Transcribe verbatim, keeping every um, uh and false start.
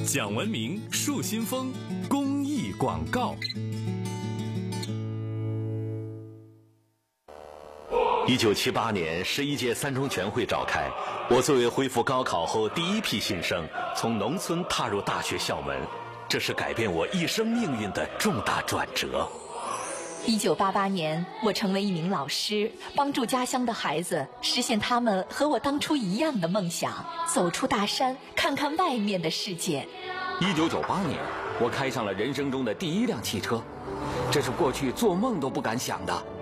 讲文明树新风公益广告。一九七八年，十一届三中全会召开，我作为恢复高考后第一批新生，从农村踏入大学校门，这是改变我一生命运的重大转折。 一九八八年，我成为一名老师，帮助家乡的孩子实现他们和我当初一样的梦想，走出大山，看看外面的世界。 一九九八年，我开上了人生中的第一辆汽车，这是过去做梦都不敢想的。